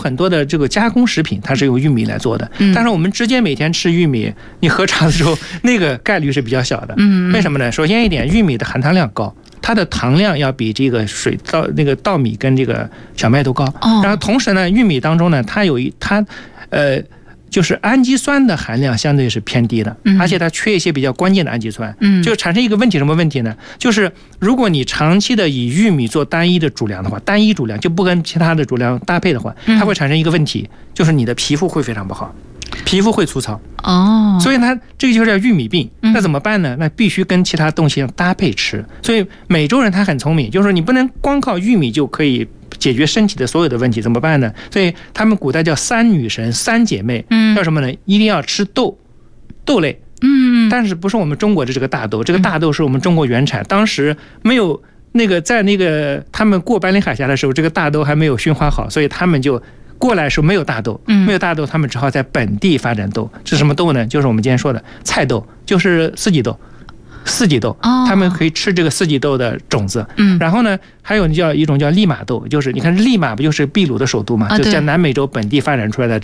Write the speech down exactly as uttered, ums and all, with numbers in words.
很多的这个加工食品，它是用玉米来做的。但是我们直接每天吃玉米，你喝茶的时候，那个概率是比较小的。为什么呢？首先一点，玉米的含糖量高，它的糖量要比这个水稻那个稻米跟这个小麦都高。然后同时呢，玉米当中呢，它有一它呃。就是氨基酸的含量相对是偏低的，而且它缺一些比较关键的氨基酸，就产生一个问题，什么问题呢？就是如果你长期的以玉米做单一的主粮的话，单一主粮就不跟其他的主粮搭配的话，它会产生一个问题，就是你的皮肤会非常不好，皮肤会粗糙。哦，所以它这个就叫玉米病。那怎么办呢？那必须跟其他东西搭配吃。所以美洲人他很聪明，就是说你不能光靠玉米就可以解决身体的所有的问题，怎么办呢？所以他们古代叫三女神、三姐妹，叫什么呢？一定要吃豆，豆类。嗯，但是不是我们中国的这个大豆，这个大豆是我们中国原产，当时没有那个在那个他们过白令海峡的时候，这个大豆还没有驯化好，所以他们就过来的时候没有大豆，没有大豆，他们只好在本地发展豆。是什么豆呢？就是我们今天说的菜豆，就是四季豆。四季豆，他们可以吃这个四季豆的种子。嗯，然后呢，还有叫一种叫利马豆，就是你看利马不就是秘鲁的首都嘛，就在南美洲本地发展出来的